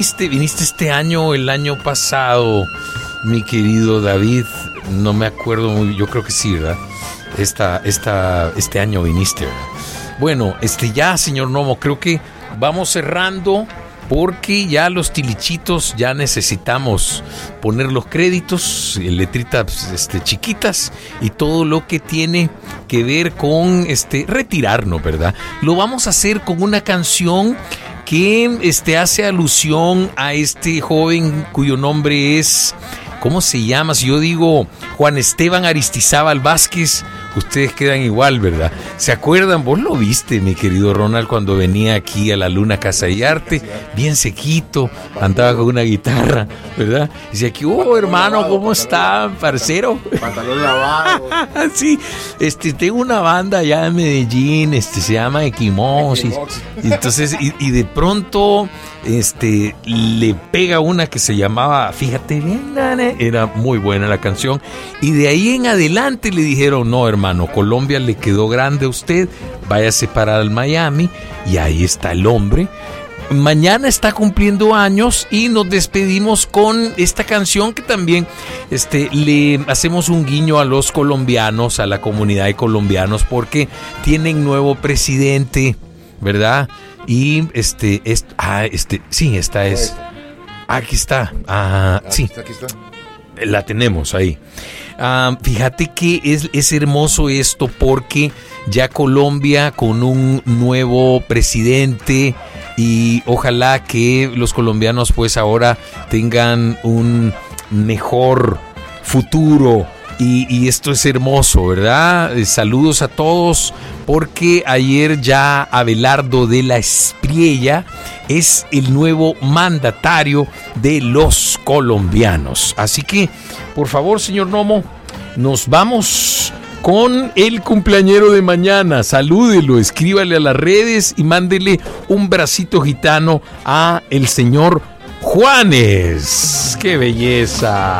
Viniste este año, el año pasado, mi querido David. No me acuerdo muy, yo creo que sí, ¿verdad? Este año viniste, ¿verdad? Bueno, ya, señor Nomo, creo que vamos cerrando porque ya los tilichitos ya necesitamos poner los créditos, letritas chiquitas y todo lo que tiene que ver con retirarnos, ¿verdad? Lo vamos a hacer con una canción que hace alusión a este joven cuyo nombre es, ¿cómo se llama? Si yo digo Juan Esteban Aristizábal Vázquez, ustedes quedan igual, ¿verdad? ¿Se acuerdan? Vos lo viste, mi querido Ronald, cuando venía aquí a la Luna Casa y Arte, bien sequito, andaba con una guitarra, ¿verdad? Decía aquí, hermano, ¿cómo está, parcero? Pantalón lavado. Sí, tengo una banda allá en Medellín, se llama Equimosis. Entonces, y de pronto, le pega una que se llamaba, fíjate bien, era muy buena la canción, y de ahí en adelante le dijeron, no, hermano, Colombia le quedó grande a usted, váyase para el Miami, y ahí está el hombre. Mañana está cumpliendo años y nos despedimos con esta canción que también le hacemos un guiño a los colombianos, a la comunidad de colombianos, porque tienen nuevo presidente, ¿verdad? Y sí, esta es. Aquí está. Sí. Aquí está. La tenemos ahí. Fíjate que es hermoso esto porque ya Colombia con un nuevo presidente y ojalá que los colombianos pues ahora tengan un mejor futuro. Y esto es hermoso, ¿verdad? Saludos a todos, porque ayer ya Abelardo de la Espriella es el nuevo mandatario de los colombianos. Así que, por favor, señor Nomo, nos vamos con el cumpleañero de mañana. Salúdelo, escríbale a las redes y mándele un bracito gitano a el señor Juanes. ¡Qué belleza!